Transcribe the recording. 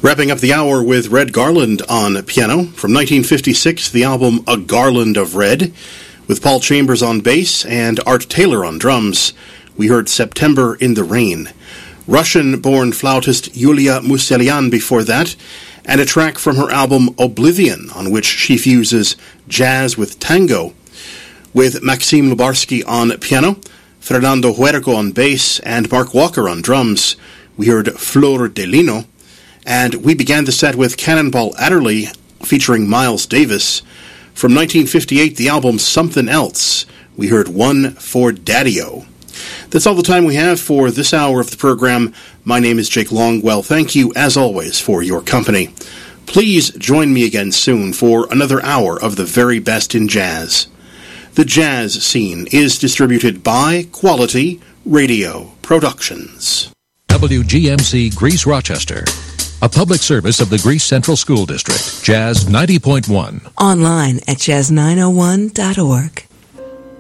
Wrapping up the hour with Red Garland on piano. From 1956, the album A Garland of Red, with Paul Chambers on bass and Art Taylor on drums. We heard September in the Rain. Russian-born flautist Yulia Muselyan before that, and a track from her album Oblivion, on which she fuses jazz with tango. With Maxim Lubarsky on piano, Fernando Huergo on bass, and Mark Walker on drums, we heard Flor de Lino. And we began the set with Cannonball Adderley featuring Miles Davis. From 1958, the album Something Else, we heard One for Daddy-O. That's all the time we have for this hour of the program. My name is Jake Longwell. Thank you, as always, for your company. Please join me again soon for another hour of the very best in jazz. The Jazz Scene is distributed by Quality Radio Productions. WGMC Greece Rochester, a public service of the Greece Central School District, Jazz 90.1. Online at jazz901.org.